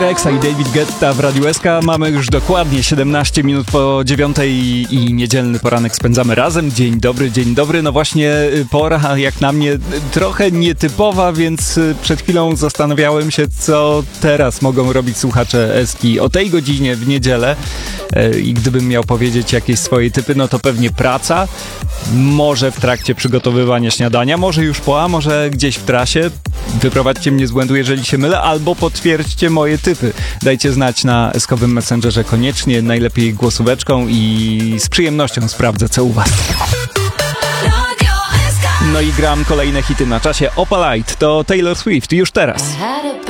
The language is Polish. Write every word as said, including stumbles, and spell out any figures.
Rexa i David Guetta w Radiu S K. Mamy już dokładnie siedemnaście minut po dziewiątej i niedzielny poranek spędzamy razem. Dzień dobry, dzień dobry. No właśnie pora jak na mnie trochę nietypowa, więc przed chwilą zastanawiałem się, co teraz mogą robić słuchacze Eski o tej godzinie w niedzielę. I gdybym miał powiedzieć jakieś swoje typy, no to pewnie praca. Może w trakcie przygotowywania śniadania, może już po, a może gdzieś w trasie. Wyprowadźcie mnie z błędu, jeżeli się mylę, albo potwierdźcie moje typy. Dajcie znać na eskowym messengerze koniecznie, najlepiej głosóweczką i z przyjemnością sprawdzę, co u was. No i gram kolejne hity na czasie. Opalite to Taylor Swift już teraz.